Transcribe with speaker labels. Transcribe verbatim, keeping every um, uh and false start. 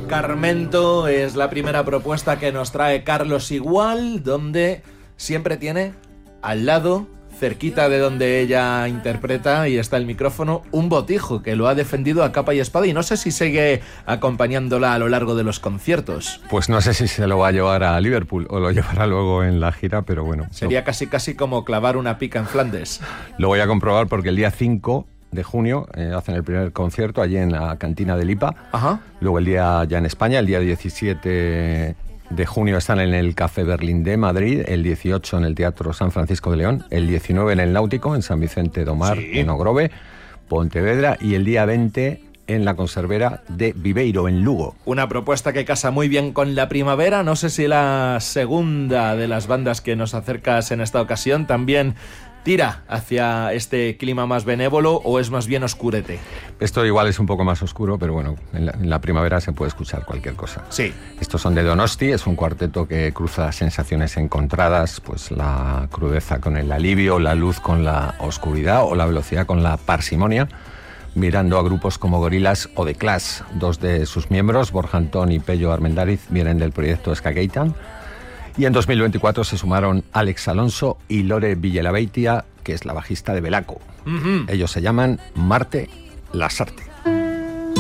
Speaker 1: Carmento es la primera propuesta que nos trae Carlos Igual, donde siempre tiene al lado, cerquita de donde ella interpreta y está el micrófono, un botijo que lo ha defendido a capa y espada, y no sé si sigue acompañándola a lo largo de los conciertos.
Speaker 2: Pues no sé si se lo va a llevar a Liverpool o lo llevará luego en la gira, pero bueno.
Speaker 1: Sería no. casi casi como clavar una pica en Flandes.
Speaker 2: Lo voy a comprobar porque el día cinco de junio eh, hacen el primer concierto allí en la cantina de Lipa.
Speaker 1: Ajá.
Speaker 2: Luego el día ya en España, el día diecisiete de junio están en el Café Berlín de Madrid, el dieciocho en el Teatro San Francisco de León, el diecinueve en el Náutico, en San Vicente do Mar, sí. en Ogrove, Pontevedra, y el día veinte en la Conservera de Viveiro, en Lugo.
Speaker 1: Una propuesta que casa muy bien con la primavera. No sé si la segunda de las bandas que nos acercas en esta ocasión también tira hacia este clima más benévolo o es más bien oscurete.
Speaker 2: Esto igual es un poco más oscuro, pero bueno, en la, en la primavera se puede escuchar cualquier cosa.
Speaker 1: Sí.
Speaker 2: Estos son de Donosti, es un cuarteto que cruza sensaciones encontradas, pues la crudeza con el alivio, la luz con la oscuridad o la velocidad con la parsimonia, mirando a grupos como Gorillaz o The Clash. Dos de sus miembros, Borja Antón y Pello Armendariz, vienen del proyecto Skageitan. Y en dos mil veinticuatro se sumaron Alex Alonso y Lore Villalabeitia, que es la bajista de Belaco. Uh-huh. Ellos se llaman Marte Lasarte.